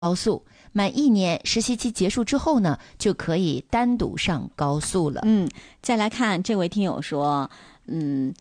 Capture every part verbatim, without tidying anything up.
高速，满一年实习期结束之后呢，就可以单独上高速了。 嗯，再来看这位听友说，嗯，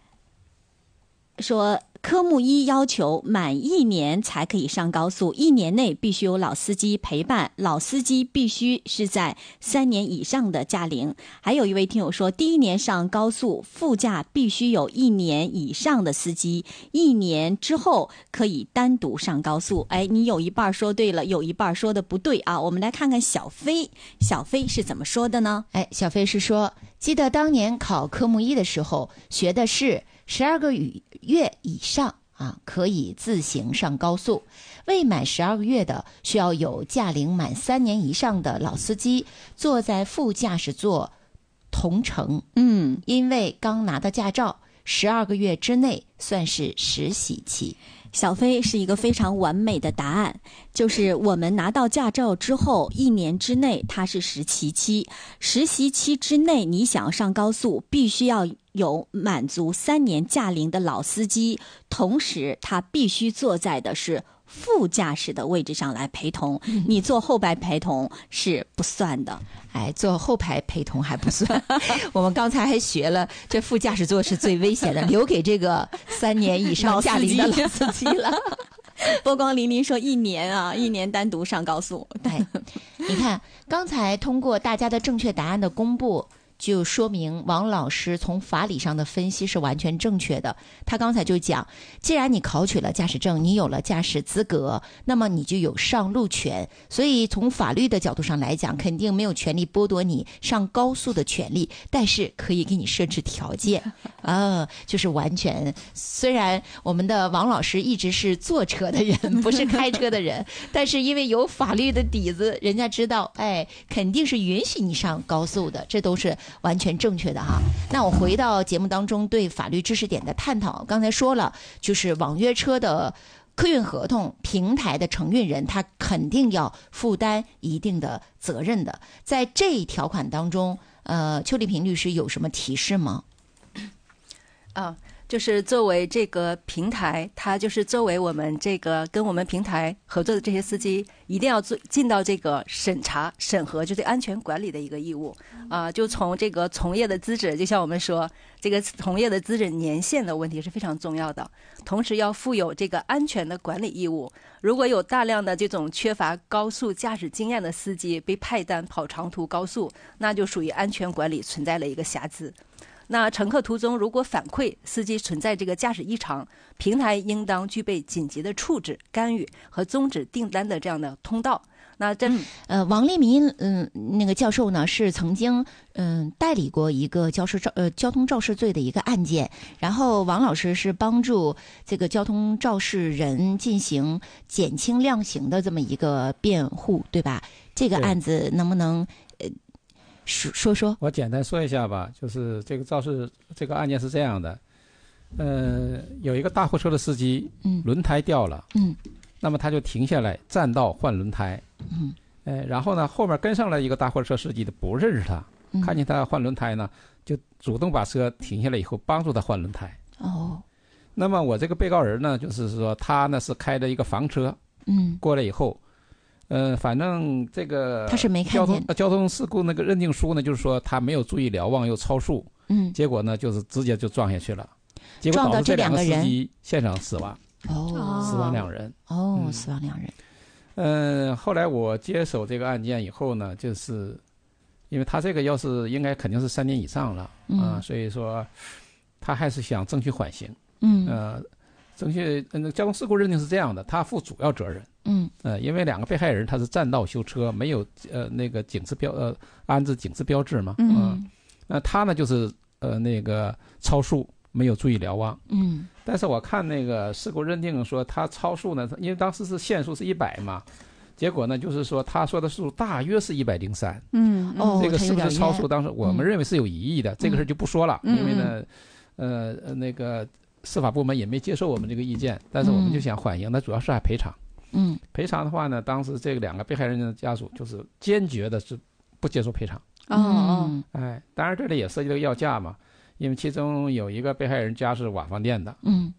说科目一要求满一年才可以上高速，一年内必须有老司机陪伴，老司机必须是在三年以上的驾龄。还有一位听友说，第一年上高速，副驾必须有一年以上的司机，一年之后可以单独上高速。哎，你有一半说对了，有一半说的不对啊。我们来看看小飞，小飞是怎么说的呢？ 哎，小飞是说，记得当年考科目一的时候，学的是十二个月以上啊，可以自行上高速。未满十二个月的，需要有驾龄满三年以上的老司机坐在副驾驶座同乘。 嗯， 因为刚拿到驾照，十二个月之内算是实习期。 小飞是一个非常完美的答案，就是我们拿到驾照之后一年之内它是实习期，实习期之内你想上高速必须要有满足三年驾龄的老司机，同时他必须坐在的是副驾驶的位置上来陪同，你坐后排陪同是不算的。 哎，坐后排陪同还不算。我们刚才还学了，这副驾驶座是最危险的，留给这个三年以上驾龄的老司机了。 波光粼粼说一年啊，一年单独上高速。 哎，你看，刚才通过大家的正确答案的公布，就说明王老师从法理上的分析是完全正确的。他刚才就讲，既然你考取了驾驶证，你有了驾驶资格，那么你就有上路权，所以从法律的角度上来讲，肯定没有权利剥夺你上高速的权利，但是可以给你设置条件啊，就是完全。虽然我们的王老师一直是坐车的人，不是开车的人，但是因为有法律的底子，人家知道，哎，肯定是允许你上高速的，这都是完全正确的哈。那我回到节目当中对法律知识点的探讨，刚才说了，就是网约车的客运合同平台的承运人，他肯定要负担一定的责任的。在这一条款当中，呃，邱丽萍律师有什么提示吗？ 啊，就是作为这个平台，它就是作为我们这个跟我们平台合作的这些司机，一定要做尽到这个审查、审核，就是安全管理的一个义务啊。就从这个从业的资质，就像我们说，这个从业的资质年限的问题是非常重要的，同时要负有这个安全的管理义务。如果有大量的这种缺乏高速驾驶经验的司机被派单跑长途高速，那就属于安全管理存在了一个瑕疵。那乘客途中如果反馈司机存在这个驾驶异常，平台应当具备紧急的处置、干预和终止订单的这样的通道。那这呃，王立民嗯那个教授呢是曾经嗯代理过一个交事肇呃交通肇事罪的一个案件，然后王老师是帮助这个交通肇事人进行减轻量刑的这么一个辩护，对吧？这个案子能不能呃说说？ 我简单说一下吧，就是这个肇事这个案件是这样的，呃，有一个大货车的司机，嗯，轮胎掉了，嗯，那么他就停下来占道换轮胎，嗯，呃，然后呢，后面跟上来一个大货车司机的不认识他，嗯、看见他换轮胎呢，就主动把车停下来以后帮助他换轮胎。哦，那么我这个被告人呢，就是说他呢是开的一个房车，嗯，过来以后。呃，反正这个他是没看见交通、呃、交通事故那个认定书呢，就是说他没有注意瞭望又超速，嗯，结果呢就是直接就撞下去了，结果导致这两个司机现场死亡，哦，死亡两人， 哦，嗯、死亡两人。 嗯、呃，后来我接手这个案件以后呢，就是因为他这个要是应该肯定是三年以上了、嗯、啊，所以说他还是想争取缓刑，嗯，呃。争取嗯，交通事故认定是这样的，他负主要责任。嗯，呃，因为两个被害人他是占道修车，没有呃那个警示标呃安置警示标志嘛，嗯，呃、那他呢就是呃那个超速，没有注意瞭望。嗯，但是我看那个事故认定说他超速呢，因为当时是限速是一百嘛，结果呢就是说他说的速度大约是一百零三。嗯，哦，这个是不是超速？当时我们认为是有疑义的，嗯、这个事就不说了，嗯、因为呢，呃那个。司法部门也没接受我们这个意见，但是我们就想缓刑，那、嗯、主要是还赔偿。嗯，赔偿的话呢，当时这个两个被害人的家属就是坚决的是不接受赔偿。哦，哎，当然这里也涉及到要价嘛，因为其中有一个被害人家是瓦房店的。嗯，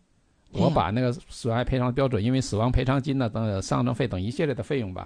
我把那个损害赔偿标准，因为死亡赔偿金呢等上证费等一系列的费用吧，